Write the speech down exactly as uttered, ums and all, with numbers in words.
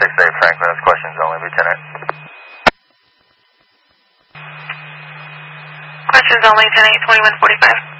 six eight Franklin, that's questions only, Lieutenant. Questions only, ten eight, twenty-one forty-five.